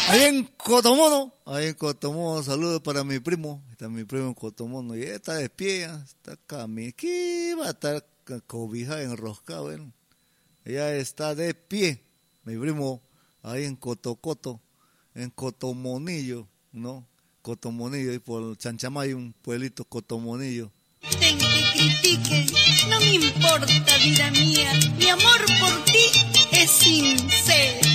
Ahí en Cotomono, saludos para mi primo. Está mi primo en Cotomono. Y está de pie, está caminando. ¿Qué va a estar cobijada, enroscada? Bueno. Ella está de pie. Mi primo, ahí en Cotocoto, en Cotomonillo, ¿no? Cotomonillo, y por Chanchamay, un pueblito Cotomonillo. Den que critiquen, no me importa, vida mía. Mi amor por ti es sincero.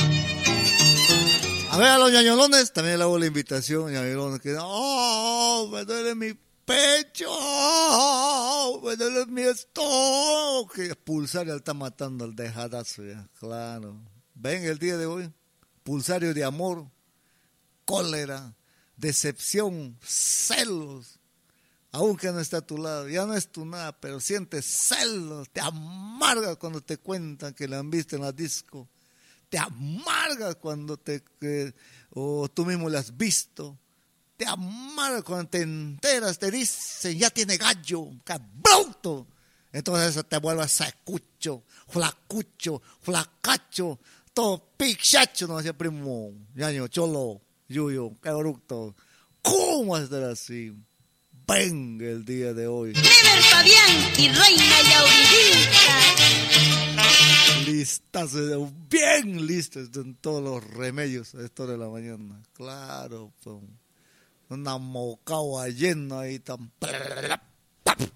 A ver, a los ñañolones también le hago la invitación, ñañolones, que me duele mi pecho, me duele mi estómago, que Pulsario está matando al dejadazo ya, claro. Ven el día de hoy, Pulsario de amor, cólera, decepción, celos, aunque no está a tu lado, ya no es tu nada, pero sientes celos, te amarga cuando te cuentan que la han visto en la disco. Te amargas cuando o tú mismo la has visto. Te amargas cuando te enteras, te dicen, ya tiene gallo, ¡qué bruto! Entonces eso te vuelve secucho, flacucho, flacacho, todo pichacho, no decía primo, ñaño, cholo, yuyo, qué bruto. ¿Cómo vas a estar así? Venga el día de hoy. Never Fabián y Reina Yauridinka. Listas, bien listas en todos los remedios a esta hora de la mañana. Claro, pues, una mocagua llena ahí tan... Para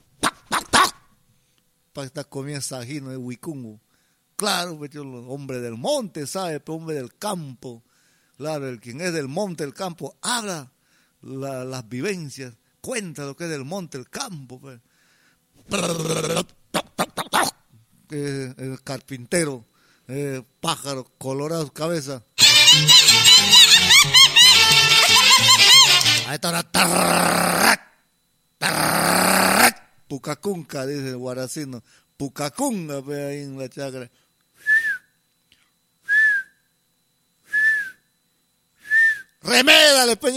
estar comiendo sajino de huicungo. Claro, pues, hombre del monte, ¿sabe? Pero hombre del campo. Claro, el quien es del monte, del campo, habla las vivencias, cuenta lo que es del monte, el campo. Pues. El carpintero, pájaro, colorado, cabeza. Ahí está la pucacunca, dice el guaracino. Pucacunga, ve ahí en la chacra. Remédale, peña.